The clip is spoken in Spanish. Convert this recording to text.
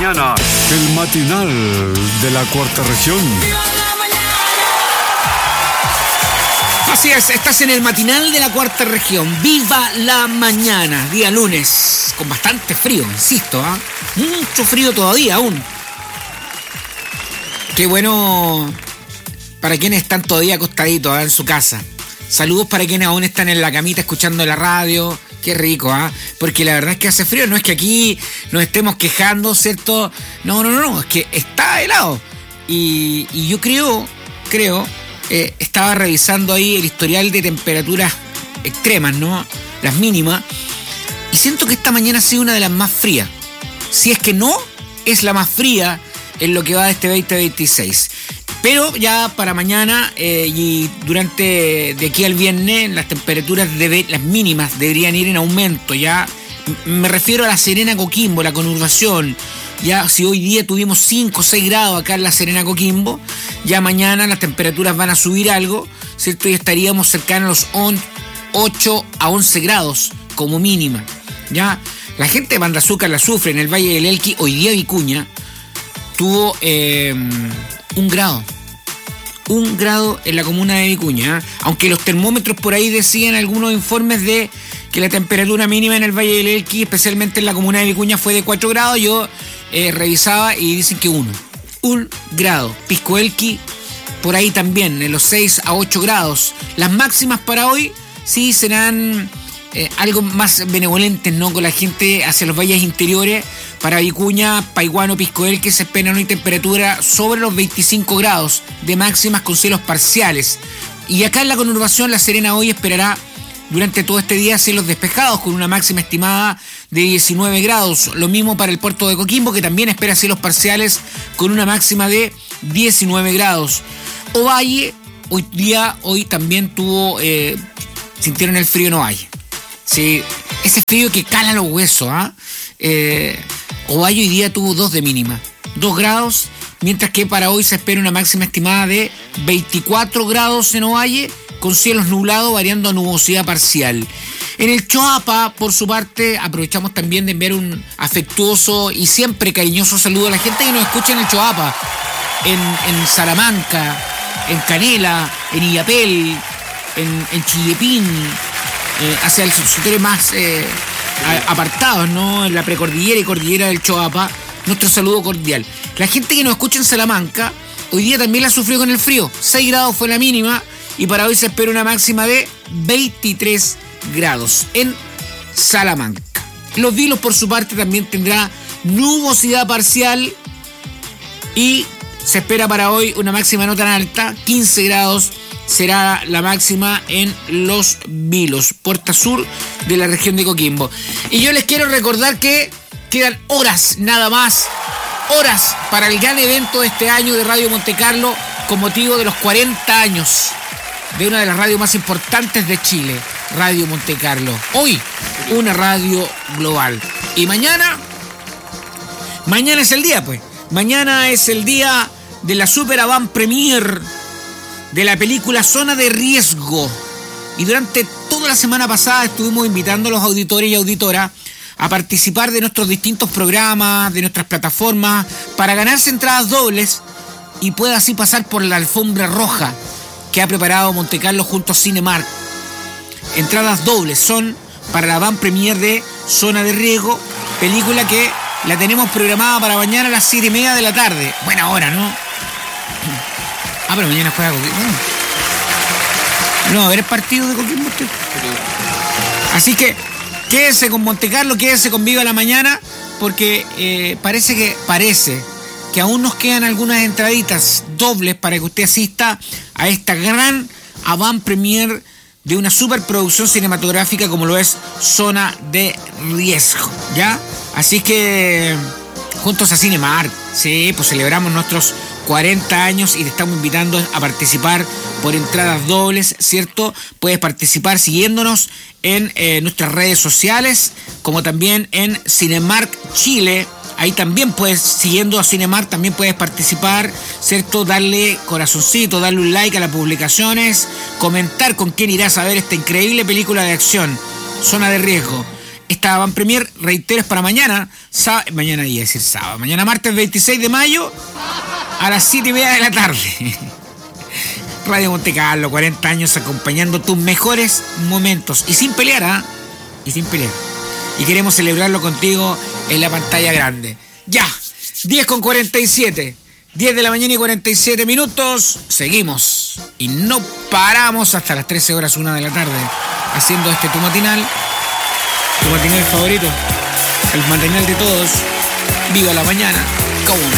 mañana, el matinal de la cuarta región. Así es, estás en el matinal de la cuarta región. Viva la mañana, día lunes, con bastante frío, insisto, mucho frío todavía aún. Qué bueno para quienes están todavía acostaditos en su casa. Saludos para quienes aún están en la camita escuchando la radio. Qué rico, porque la verdad es que hace frío. No es que aquí nos estemos quejando, ¿cierto? No, es que está helado. Y yo creo, estaba revisando ahí el historial de temperaturas extremas, ¿no? Las mínimas. Y siento que esta mañana ha sido una de las más frías. Si es que no, es la más fría en lo que va de este 2026. Pero ya para mañana y durante de aquí al viernes las temperaturas las mínimas deberían ir en aumento. Ya me refiero a La Serena, Coquimbo, la conurbación. Ya si hoy día tuvimos 5 o 6 grados acá en La Serena, Coquimbo, ya mañana las temperaturas van a subir algo, ¿cierto? Y estaríamos cercanos a los 8 a 11 grados como mínima. Ya la gente de Pan de Azúcar la sufre en el Valle del Elqui. Hoy día Vicuña tuvo 1 grado. 1 grado en la comuna de Vicuña, aunque los termómetros por ahí decían algunos informes de que la temperatura mínima en el Valle del Elqui, especialmente en la comuna de Vicuña, fue de 4 grados. Yo revisaba y dicen que 1 grado. Pisco Elqui por ahí también, en los 6 a 8 grados. Las máximas para hoy sí serán algo más benevolentes, ¿no? Con la gente hacia los valles interiores. Para Vicuña, Paiguano, Pisco Elqui se espera una temperatura sobre los 25 grados de máximas con cielos parciales. Y acá en la conurbación, La Serena hoy esperará durante todo este día cielos despejados con una máxima estimada de 19 grados. Lo mismo para el puerto de Coquimbo, que también espera cielos parciales con una máxima de 19 grados. Ovalle, hoy también sintieron el frío en Ovalle. Sí, ese frío que cala los huesos, Ovalle hoy día tuvo 2 de mínima, 2 grados, mientras que para hoy se espera una máxima estimada de 24 grados en Ovalle, con cielos nublados variando a nubosidad parcial. En el Choapa, por su parte, aprovechamos también de enviar un afectuoso y siempre cariñoso saludo a la gente que nos escucha en el Choapa, en Salamanca, en Canela, en Illapel, en Chillepín, hacia el sector más apartados, ¿no? En la precordillera y cordillera del Choapa, nuestro saludo cordial. La gente que nos escucha en Salamanca, hoy día también la sufrió con el frío. 6 grados fue la mínima y para hoy se espera una máxima de 23 grados en Salamanca. Los Vilos, por su parte, también tendrá nubosidad parcial y se espera para hoy una máxima no tan alta, 15 grados. Será la máxima en Los Vilos, puerta sur de la región de Coquimbo. Y yo les quiero recordar que quedan horas, nada más, horas para el gran evento de este año de Radio Montecarlo con motivo de los 40 años de una de las radios más importantes de Chile, Radio Montecarlo. Hoy, una radio global. Y mañana es el día, pues. Mañana es el día de la Super Avant Premier de la película Zona de Riesgo. Y durante toda la semana pasada estuvimos invitando a los auditores y auditoras a participar de nuestros distintos programas, de nuestras plataformas, para ganarse entradas dobles y pueda así pasar por la alfombra roja que ha preparado Montecarlo junto a Cinemark. Entradas dobles son para la van premier de Zona de Riesgo, película que la tenemos programada para mañana a las 7:30 de la tarde. Buena hora, ¿no? Pero mañana juega Coquimbo. No, a ver el partido de Coquimbo. Así que quédese con Montecarlo, quédese con Viva la Mañana, porque parece que aún nos quedan algunas entraditas dobles para que usted asista a esta gran avant premier de una superproducción cinematográfica como lo es Zona de Riesgo, ¿ya? Así que juntos a Cinemark, sí, pues celebramos nuestros 40 años y te estamos invitando a participar por entradas dobles, ¿cierto? Puedes participar siguiéndonos en nuestras redes sociales, como también en Cinemark Chile. Ahí también puedes, siguiendo a Cinemark, también puedes participar, ¿cierto? Darle corazoncito, darle un like a las publicaciones, comentar con quién irás a ver esta increíble película de acción, Zona de Riesgo. Esta Van Premier, reitero, es para mañana. Mañana iba a decir sábado. Mañana martes 26 de mayo a las 7:30 de la tarde. Radio Monte Carlo, 40 años acompañando tus mejores momentos. Y sin pelear, ¿ah? Y sin pelear. Y queremos celebrarlo contigo en la pantalla grande. Ya, 10:47. 10 de la mañana y 47 minutos. Seguimos. Y no paramos hasta las 13 horas, 1 de la tarde. Haciendo tu matinal. Tu matinal favorito. El matinal de todos. Viva la mañana. ¿Cómo no?